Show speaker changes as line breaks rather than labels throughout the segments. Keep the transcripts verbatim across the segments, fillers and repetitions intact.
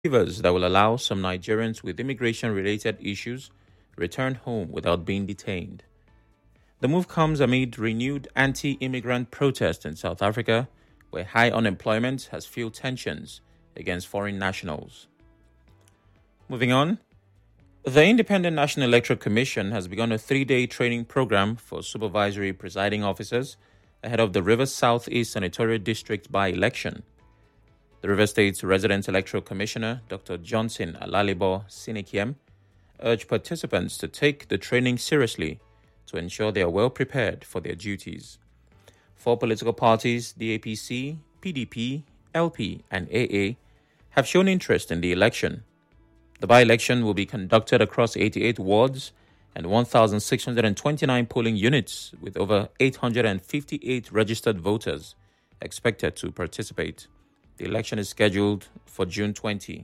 waivers that will allow some Nigerians with immigration-related issues return home without being detained. The move comes amid renewed anti-immigrant protests in South Africa, where high unemployment has fueled tensions against foreign nationals. Moving on, the Independent National Electoral Commission has begun a three-day training program for supervisory presiding officers ahead of the Rivers South-East Senatorial District by-election. The Rivers State Resident Electoral Commissioner, Doctor Johnson Alalibo Sinikiem, urged participants to take the training seriously to ensure they are well prepared for their duties. Four political parties, the A P C, P D P, L P, and A A, have shown interest in the election. The by-election will be conducted across eighty-eight wards and one thousand six hundred twenty-nine polling units, with over eight hundred fifty-eight registered voters expected to participate. The election is scheduled for June twentieth.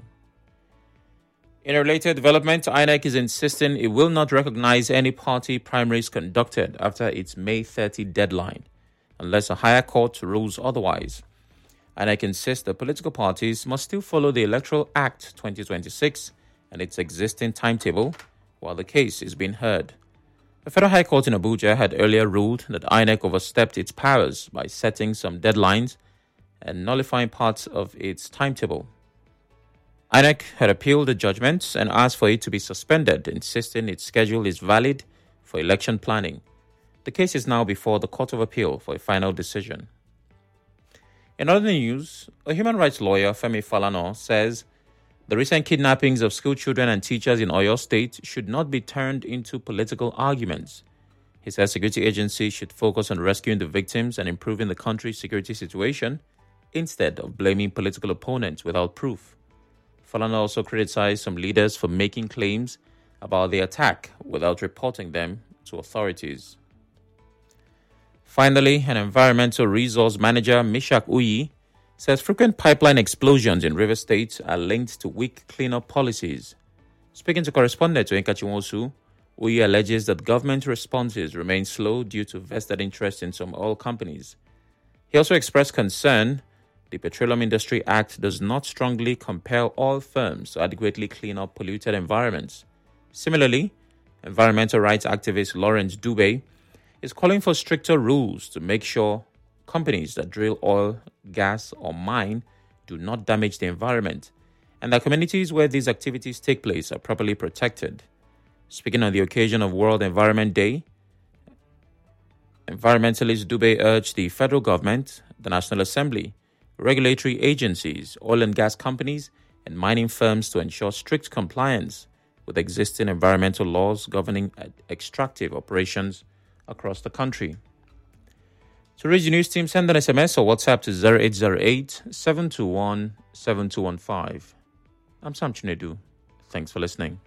In a related development, I N E C is insisting it will not recognize any party primaries conducted after its May thirtieth deadline, unless a higher court rules otherwise. I N E C insists that political parties must still follow the Electoral Act twenty twenty-six and its existing timetable while the case is being heard. The Federal High Court in Abuja had earlier ruled that I N E C overstepped its powers by setting some deadlines and nullifying parts of its timetable. I N E C had appealed the judgment and asked for it to be suspended, insisting its schedule is valid for election planning. The case is now before the Court of Appeal for a final decision. In other news, a human rights lawyer, Femi Falana, says the recent kidnappings of school children and teachers in Oyo State should not be turned into political arguments. He says security agencies should focus on rescuing the victims and improving the country's security situation instead of blaming political opponents without proof. Falana also criticized some leaders for making claims about the attack without reporting them to authorities. Finally, an environmental resource manager, Mishak Uyi, says frequent pipeline explosions in Rivers State are linked to weak cleanup policies. Speaking to correspondent to Enkachiwosu, Uyi alleges that government responses remain slow due to vested interest in some oil companies. He also expressed concern the Petroleum Industry Act does not strongly compel oil firms to adequately clean up polluted environments. Similarly, environmental rights activist Lawrence Dube is calling for stricter rules to make sure companies that drill oil, gas, or mine do not damage the environment, and that communities where these activities take place are properly protected. Speaking on the occasion of World Environment Day, environmentalist Dube urged the federal government, the National Assembly, regulatory agencies, oil and gas companies, and mining firms to ensure strict compliance with existing environmental laws governing extractive operations across the country. To reach the news team, send an S M S or WhatsApp to zero eight zero eight, seven two one, seven two one five. I'm Sam Chinedu. Thanks for listening.